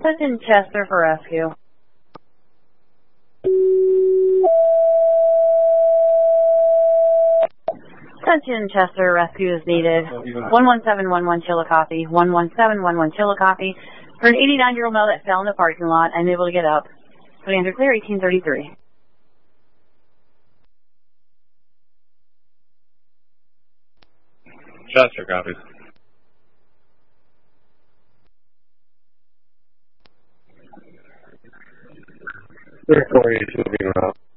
Put in Chester for rescue. Attention, Chester, rescue is needed. 11711 Chillicothe, 11711 Chillicothe. For an 89-year-old male that fell in the parking lot, unable to get up. Commander clear, 1833. Chester copies. Clear 482 being route.